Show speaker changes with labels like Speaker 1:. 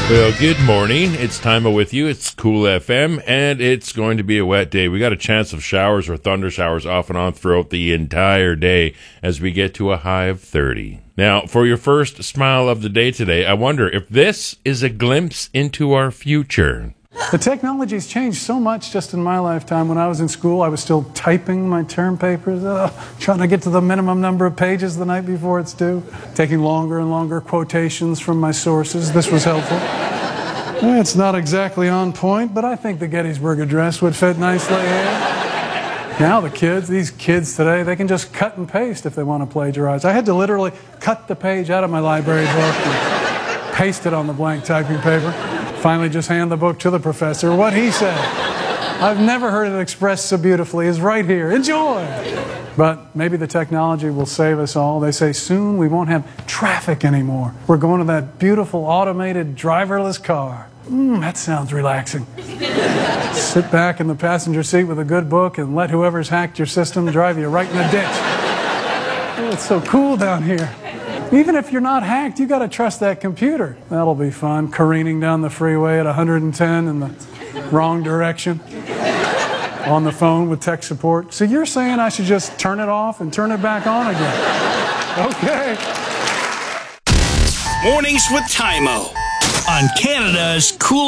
Speaker 1: Well, good morning. It's Timo with you. It's Cool FM, and it's going to be a wet day. We got a chance of showers or thunder showers off and on throughout the entire day as we get to a high of 30. Now, for your first smile of the day today, I wonder if this is a glimpse into our future.
Speaker 2: The technology's changed so much just in my lifetime. When I was in school, I was still typing my term papers, trying to get to the minimum number of pages the night before it's due, taking longer and longer quotations from my sources. This was helpful. It's not exactly on point, but I think the Gettysburg Address would fit nicely here. Now these kids today, they can just cut and paste if they want to plagiarize. I had to literally cut the page out of my library book and paste it on the blank typing paper. Finally just hand the book to the professor. What he said, I've never heard it expressed so beautifully, is right here. Enjoy! But maybe the technology will save us all. They say soon we won't have traffic anymore. We're going to that beautiful automated driverless car. That sounds relaxing. Sit back in the passenger seat with a good book and let whoever's hacked your system drive you right in the ditch. Oh, it's so cool down here. Even if you're not hacked, you got to trust that computer. That'll be fun, careening down the freeway at 110 in the wrong direction on the phone with tech support. So you're saying I should just turn it off and turn it back on again? Okay.
Speaker 3: Mornings with Timo on Canada's Cool